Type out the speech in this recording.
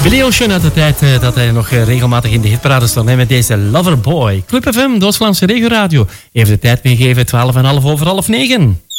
Billy Ocean uit de tijd dat hij nog regelmatig in de hitparade stond. Met deze Loverboy. Club FM, de Oost-Vlaamse regioradio. Even de tijd meegeven, 12,5 over half 9.